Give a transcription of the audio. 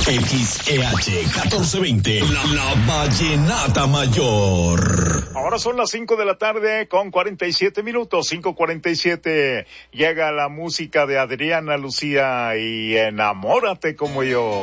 XEH 1420, la Vallenata Mayor. Ahora son las 5 de la tarde con 47 minutos, 5:47. Llega la música de Adriana Lucía y Enamórate como yo.